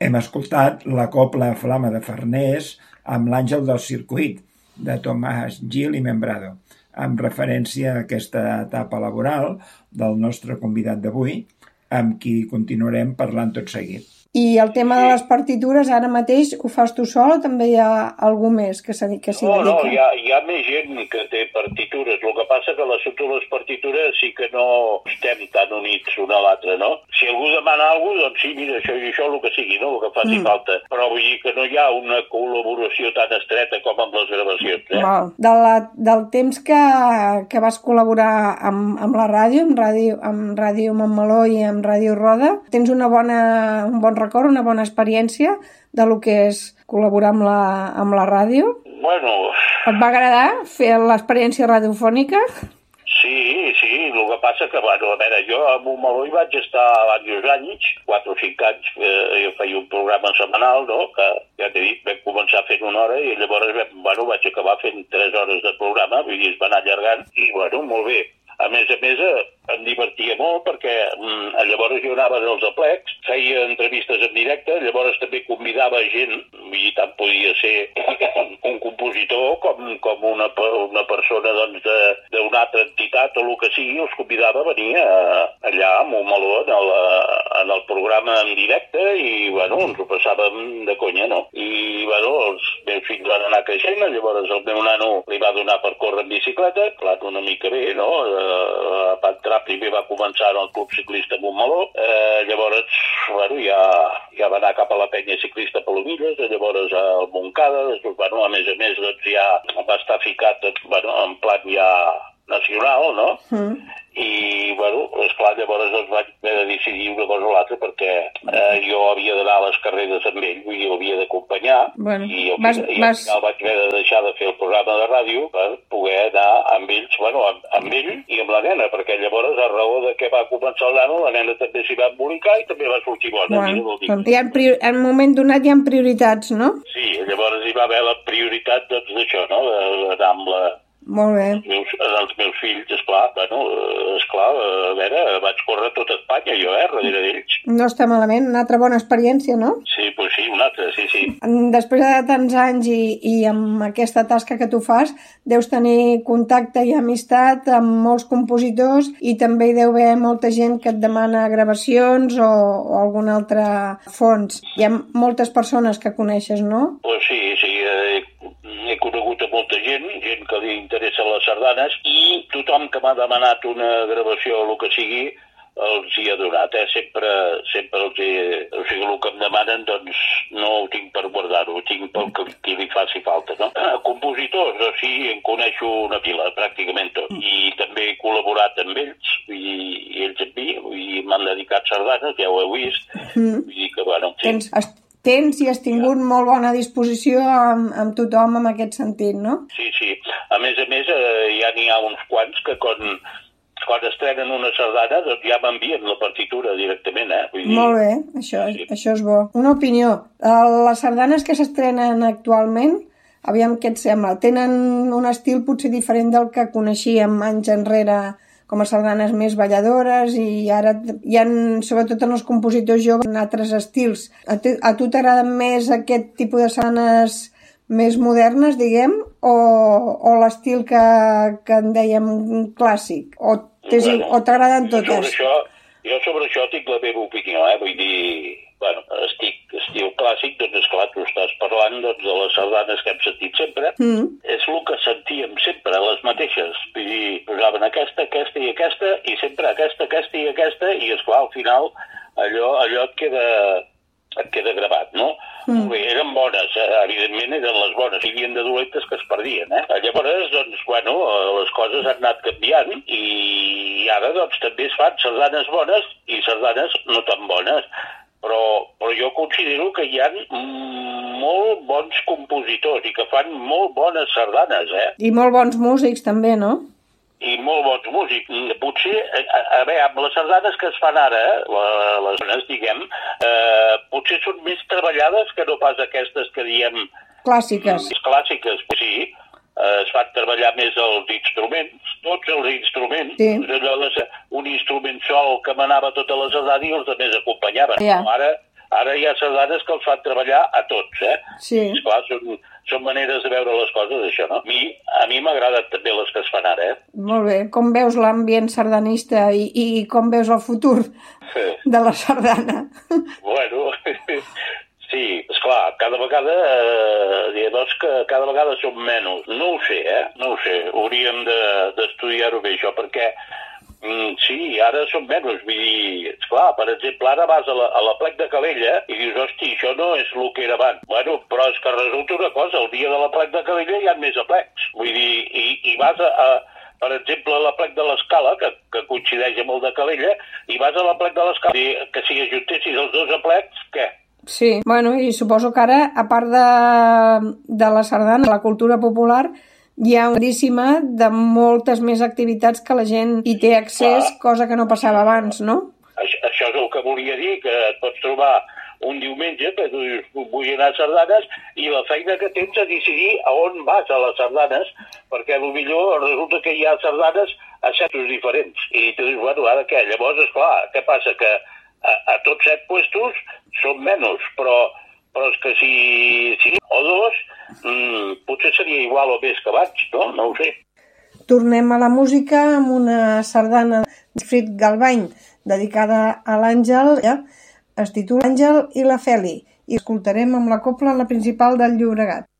Hem escoltat la cobla Flama de Farners amb l'Àngel del Circuit, de Tomàs Gil i Membrado, amb referència a aquesta etapa laboral del nostre convidat d'avui, amb qui continuarem parlant tot seguit. I el tema de les partitures, ara mateix ho fas tu sol o també hi ha algú més que s'hi dedica? No, hi ha més gent que té partitures. El que passa que l'assumpte de les partitures sí que no estem tan units un a l'altre, no? Si algú demana alguna cosa, doncs sí, mira, això i això, el que sigui, no? El que faci falta. Però vull dir que no hi ha una col·laboració tan estreta com amb les gravacions, Del temps que vas col·laborar amb la ràdio, amb Ràdio Montmeló i amb Ràdio Roda, tens un bon record, una bona experiència de lo que és col·laborar amb la ràdio? Bueno... Et va agradar fer l'experiència radiofònica? Sí, el que passa que, a veure, jo a Montmeló hi vaig estar diversos anys, 4 o 5 anys, jo feia un programa setmanal, no?, que ja t'he dit, vam començar fent 1 hora i llavors, vaig acabar fent 3 hores de programa, vull dir, es va anar allargant i, molt bé. A més, em divertia molt perquè llavors jo anava als aplecs, feia entrevistes en directe, llavors també convidava gent, vull dir, tant podia ser un compositor com una persona d'una altra entitat o el que sigui, els convidava a venir allà a Montmeló en el programa en directe i, ens ho passàvem de conya, no? I, els meus fills van anar creixent, llavors el meu nano li va donar per córrer en bicicleta, clar, una mica bé, no? Va entrar, primer va començar en el Club Ciclista Montmeló, llavors, ja va anar cap a la penya ciclista Palomilles, llavors al Montcada, després, a més, ja va estar ficat, en plan ja nacional, no? I, esclar, llavors vaig haver de decidir una cosa o l'altra perquè jo havia d'anar a les carreres amb ell, vull dir, l'havia d'acompanyar i al final vaig haver de deixar de fer el programa de ràdio per poder anar amb ells, amb ell i amb la nena, perquè llavors a raó de que va començar el nano, la nena també s'hi va embolicar i també va sortir bona. En un moment donat hi ha prioritats, no? Sí, llavors hi va haver la prioritat d'això, no?, d'anar amb la... Molt bé. Els meus fills, esclar, a veure, vaig córrer tot Espanya, jo, darrere d'ells. No està malament, una altra bona experiència, no? Sí, sí, una altra, sí. Després de tants anys i amb aquesta tasca que tu fas, deus tenir contacte i amistat amb molts compositors i també hi deu haver molta gent que et demana gravacions o algun altre fons. Hi ha moltes persones que coneixes, no? Pues sí, he conegut a molta gent que li interessa les sardanes i tothom que m'ha demanat una gravació o el que sigui els hi he donat, sempre els he... O sigui, el que em demanen, doncs, no ho tinc per guardar-ho, ho tinc pel que li faci falta, no? Compositors, sí, en coneixo una pila, pràcticament tot, i també he col·laborat amb ells, i ells amb mi, i m'han dedicat sardanes, ja ho heu vist, vull dir que, Tens i has tingut molt bona disposició amb tothom en aquest sentit, no? Sí. A més, ja n'hi ha uns quants que quan estrenen una sardana doncs ja m'envien la partitura directament, Vull dir... Molt bé, això és bo. Una opinió. Les sardanes que s'estrenen actualment, aviam què et sembla, tenen un estil potser diferent del que coneixíem anys enrere com a sardanes més balladores i ara hi ha, sobretot en els compositors joves, altres estils. A tu t'agraden més aquest tipus de sardanes més modernes, diguem, o l'estil que en dèiem clàssic? O t'agraden totes? Jo sobre això tinc la meva opinió, vull dir, estil clàssic, doncs esclar, tu estàs parlant de les sardanes que hem sentit sempre, és el que sentíem sempre, les mateixes, vull dir, posaven aquesta i aquesta, i sempre aquesta i aquesta, i esclar, al final allò et queda gravat, no? Bé, eren bones, evidentment eren les bones, hi havia de dolentes que es perdien, Llavors, doncs, les coses han anat canviant i ara, doncs, també es fan sardanes bones i sardanes no tan bones, però jo considero que hi ha molt bons compositors i que fan molt bones sardanes, I molt bons músics també, no? I molt bons músics. Potser, amb les sardanes que es fan ara, les bones, diguem, potser són més treballades que no pas aquestes que diem... Clàssiques. Clàssiques, sí. Es fan treballar més els instruments, tots els instruments. Sí. Un instrument sol que manava tota la sardana i els altres acompanyaven. Yeah. Ara hi ha sardanes que els fan treballar a tots, Sí. Esclar, són maneres de veure les coses, això, no? A mi m'agraden també les que es fan ara, Molt bé. Com veus l'ambient sardanista i com veus el futur de la sardana? Bueno, sí, esclar, cada vegada, cada vegada som menys. No ho sé, no ho sé. Hauríem d'estudiar-ho bé, això, perquè sí, ara són menys. Vull dir, esclar, per exemple, ara vas a la plec de Calella i dius, hosti, això no és el que era abans. Bueno, però és que resulta una cosa, el dia de la plec de Calella hi ha més aplecs. Vull dir, i vas per exemple, a la plec de l'Escala, que coincideix amb el de Calella, i vas a la plec de l'Escala, que si ajuntessis els dos aplecs, què? Sí, bueno, i suposo que ara, a part de la sardana, la cultura popular, hi ha grandíssima de moltes més activitats que la gent hi té accés, cosa que no passava abans, no? Això és el que volia dir, que et pots trobar un diumenge que tu dius, vull anar a sardanes, i la feina que tens a decidir a on vas a les sardanes, perquè potser resulta que hi ha sardanes a sectors diferents. I tu dius, bueno, ara què? Llavors, esclar, què passa? Que a tots 7 puestos són menys, però és que si o 2, potser seria igual o més que abans, no? No ho sé. Tornem a la música amb una sardana de Frit Galvany dedicada a l'Àngel, es titula Àngel i la Feli, i escoltarem amb la copla la principal del Llobregat.